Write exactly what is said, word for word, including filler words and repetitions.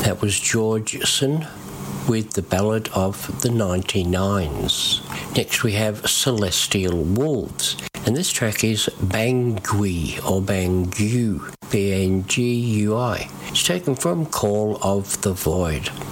That was Georgeson with the Ballad of the ninety-nines. Next we have Celestial Wolves, and this track is Bangui or Bangu, B N G U I. It's taken from Call of the Void.